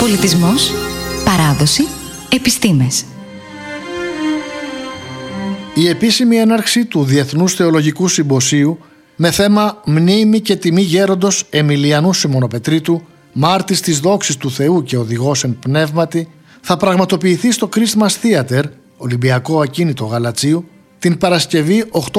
Πολιτισμός, παράδοση, επιστήμες. Η επίσημη έναρξη του Διεθνούς Θεολογικού Συμποσίου με θέμα «Μνήμη και τιμή γέροντος Εμιλιανού Σιμωνοπετρίτου, μάρτης της δόξης του Θεού και οδηγός εν πνεύματι» θα πραγματοποιηθεί στο Christmas Theater, Ολυμπιακό Ακίνητο Γαλατσίου, την Παρασκευή 8